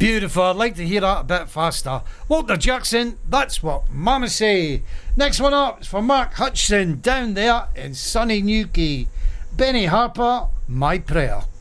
Beautiful. I'd like to hear that a bit faster. Walter Jackson, That's What Mama Say. Next one up is for Mark Hutchison down there in sunny Newquay. Benny Harper, My Prayer.